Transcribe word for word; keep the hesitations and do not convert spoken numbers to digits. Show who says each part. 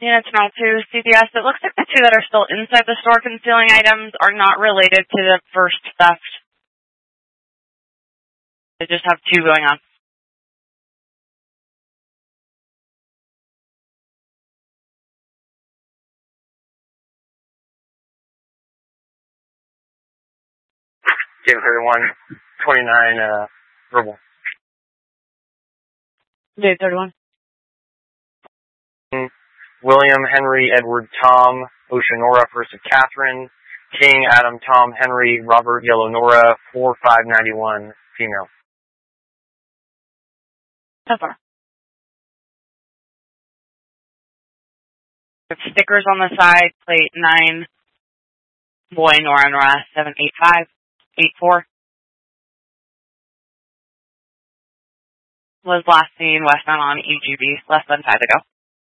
Speaker 1: Units now to C D S. It looks like the two that are still inside the store concealing items are not related to the first theft. They just have two going on.
Speaker 2: Game thirty-one, twenty-nine, uh, verbal.
Speaker 1: Day thirty-one.
Speaker 2: William, Henry, Edward, Tom, Oceanora, First of Catherine, King, Adam, Tom, Henry, Robert, Yellow, Nora, four five ninety-one, female.
Speaker 1: So far. With stickers on the side, plate nine, boy, Nora, Nora, seven eight five eight four. Was last seen westbound on E G B less than five ago.